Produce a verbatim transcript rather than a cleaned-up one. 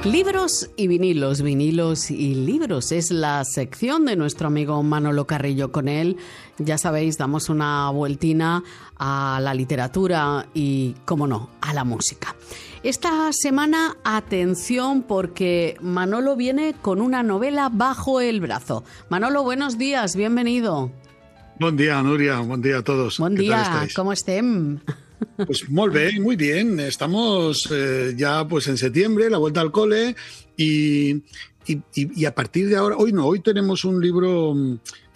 Libros y vinilos, vinilos y libros. Es la sección de nuestro amigo Manolo Carrillo. Con él, ya sabéis, damos una vueltina a la literatura y, cómo no, a la música. Esta semana, atención, porque Manolo viene con una novela bajo el brazo. Manolo, buenos días, bienvenido. Buen día, Nuria, buen día a todos. Buen día, ¿cómo estem? Pues muy bien, muy bien. Estamos eh, ya pues en septiembre, la vuelta al cole y, y, y a partir de ahora, hoy no, hoy tenemos un libro